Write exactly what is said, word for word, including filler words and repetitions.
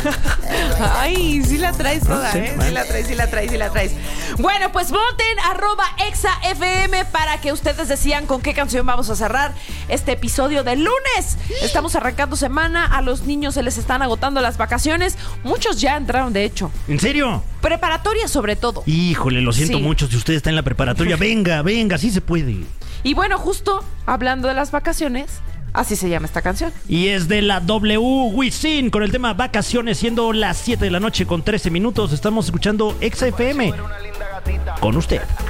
Ay, sí la traes toda, sí, ¿eh? bueno. Sí la traes, sí la traes, sí la traes. Bueno, pues voten arroba Exa F M para que ustedes decidan con qué canción vamos a cerrar este episodio del lunes. Estamos arrancando semana, a los niños se les están agotando las vacaciones. Muchos ya entraron, de hecho. ¿En serio? Preparatoria sobre todo. Híjole, lo siento Sí. mucho si usted está en la preparatoria. Venga, venga, sí se puede. Y bueno, justo hablando de las vacaciones, así se llama esta canción. Y es de la W Wisin con el tema Vacaciones, siendo las siete de la noche con trece minutos. Estamos escuchando Exa F M con usted.